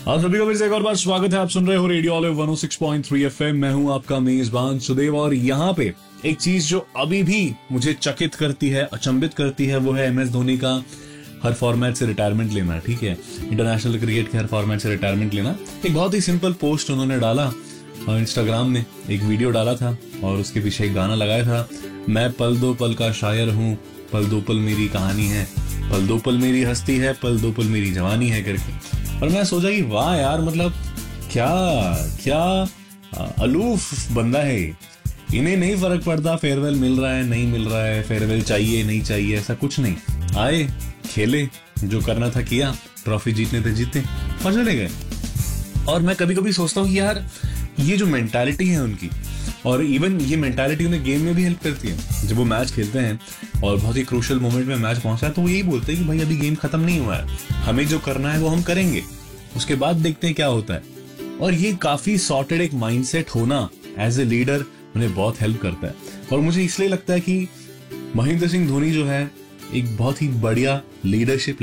आप सभी को फिर से एक और बार स्वागत है। आप सुन रहे हो रेडियो ऑलिव 106.3 एफएम। मैं हूं आपका मेजबान सुदेव और यहाँ पे एक चीज जो अभी भी मुझे चकित करती है, अचंभित करती है, वो है MS धोनी का हर फॉर्मेट से रिटायरमेंट लेना। ठीक है, इंटरनेशनल क्रिकेट के हर फॉर्मेट से रिटायरमेंट लेना। एक बहुत ही सिंपल पोस्ट उन्होंने डाला और इंस्टाग्राम में एक वीडियो डाला था और उसके पीछे एक गाना लगाया था, मैं पल दो पल का शायर हूँ, पल दो पल मेरी कहानी है, पल दो पल मेरी हस्ती है, पल दो पल मेरी जवानी है करके। और मैं सोचा कि वाह यार, मतलब क्या क्या अलूफ बंदा है। इन्हें नहीं फर्क पड़ता फेयरवेल मिल रहा है नहीं मिल रहा है, फेयरवेल चाहिए नहीं चाहिए, ऐसा कुछ नहीं। आए, खेले, जो करना था किया, ट्रॉफी जीतने थे जीते और चले गए। और मैं कभी कभी सोचता हूँ कि यार ये जो मेंटालिटी है उनकी, और इवन ये मेंटालिटी उन्हें गेम में भी हेल्प करती है। जब वो मैच खेलते हैं और बहुत ही क्रूशियल मोमेंट में मैच पहुंचा है तो वो यही बोलते हैं कि भाई अभी गेम खत्म नहीं हुआ है, हमें जो करना है वो हम करेंगे, उसके बाद देखते हैं क्या होता है। और ये काफी सॉर्टेड एक माइंडसेट होना एज ए लीडर उन्हें बहुत हेल्प करता है। और मुझे इसलिए लगता है कि महेंद्र सिंह धोनी जो है एक बहुत ही बढ़िया लीडरशिप